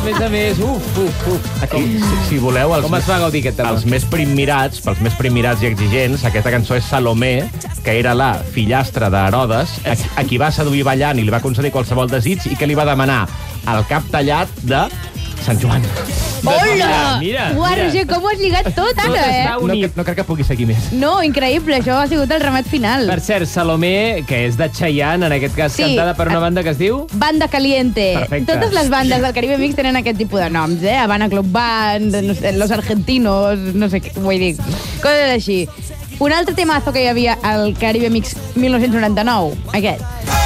més a més, Aquí, si voleu, com es va gaudir aquest tema? pels més primmirats i exigents, aquesta cançó és Salomé, que era la fillastra d'Herodes, a qui va seduir ballant i li va concedir qualsevol desig i que li va demanar el cap tallat de Sant Joan. Hola! Mira. Roger, com ho has lligat tot, ara, No crec que pugui seguir més. No, increïble, això ha sigut el remat final. Per cert, Salomé, que és de Chayanne, en aquest cas, Sí. cantada per una banda que es diu... Banda Caliente. Perfecte. Totes les bandes del Caribe Mix tenen aquest tipus de noms, Habana Club Band, no sé, Los Argentinos, no sé què, vull dir, coses així. Un altre temazo que hi havia al Caribe Mix 1999, aquest.